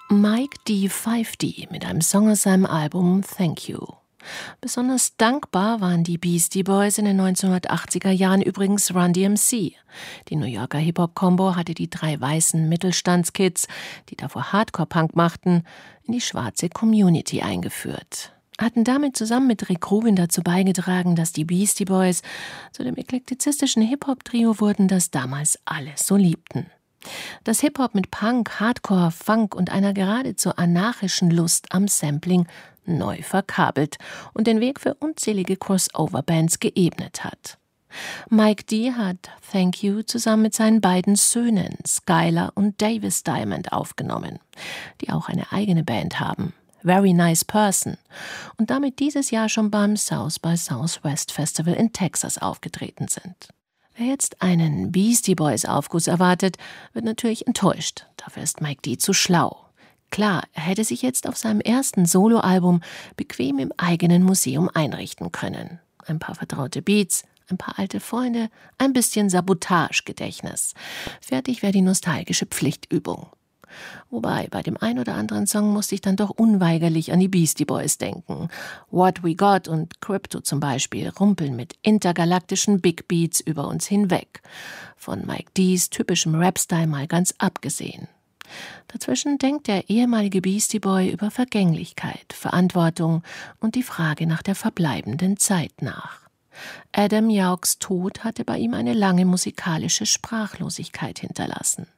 Mike D. 5D mit einem Song aus seinem Album Thank You. Besonders dankbar waren die Beastie Boys in den 1980er Jahren übrigens Run DMC. Die New Yorker Hip-Hop-Combo hatte die 3 weißen Mittelstandskids, die davor Hardcore-Punk machten, in die schwarze Community eingeführt. Hatten damit zusammen mit Rick Rubin dazu beigetragen, dass die Beastie Boys zu dem eklektizistischen Hip-Hop-Trio wurden, das damals alle so liebten. Dass Hip-Hop mit Punk, Hardcore, Funk und einer geradezu anarchischen Lust am Sampling neu verkabelt und den Weg für unzählige Crossover-Bands geebnet hat. Mike D. hat Thank You zusammen mit seinen beiden Söhnen Skylar und Davis Diamond aufgenommen, die auch eine eigene Band haben, Very Nice Person, und damit dieses Jahr schon beim South by Southwest Festival in Texas aufgetreten sind. Wer jetzt einen Beastie Boys Aufguss erwartet, wird natürlich enttäuscht. Dafür ist Mike D. zu schlau. Klar, er hätte sich jetzt auf seinem ersten Soloalbum bequem im eigenen Museum einrichten können. Ein paar vertraute Beats, ein paar alte Freunde, ein bisschen Sabotage-Gedächtnis. Fertig wäre die nostalgische Pflichtübung. Wobei, bei dem ein oder anderen Song musste ich dann doch unweigerlich an die Beastie Boys denken. What We Got und Crypto zum Beispiel rumpeln mit intergalaktischen Big Beats über uns hinweg. Von Mike D's typischem Rap-Style mal ganz abgesehen. Dazwischen denkt der ehemalige Beastie Boy über Vergänglichkeit, Verantwortung und die Frage nach der verbleibenden Zeit nach. Adam Yauchs Tod hatte bei ihm eine lange musikalische Sprachlosigkeit hinterlassen.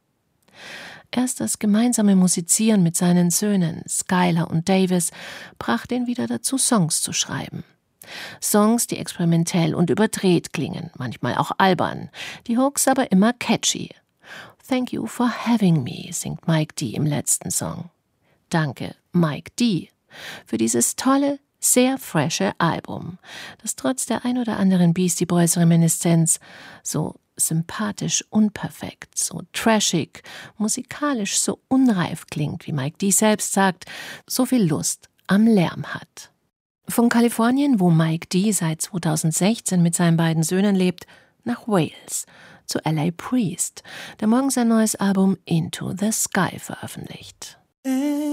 Erst das gemeinsame Musizieren mit seinen Söhnen Skylar und Davis brachte ihn wieder dazu, Songs zu schreiben. Songs, die experimentell und überdreht klingen, manchmal auch albern, die Hooks aber immer catchy. Thank You for Having Me, singt Mike D. im letzten Song. Danke, Mike D., für dieses tolle, sehr frische Album, das trotz der ein oder anderen Beastie Boys Reminiszenz so sympathisch unperfekt, so trashig, musikalisch so unreif klingt, wie Mike D. selbst sagt, so viel Lust am Lärm hat. Von Kalifornien, wo Mike D. seit 2016 mit seinen beiden Söhnen lebt, nach Wales, zu L.A. Priest, der morgen sein neues Album Into the Sky veröffentlicht.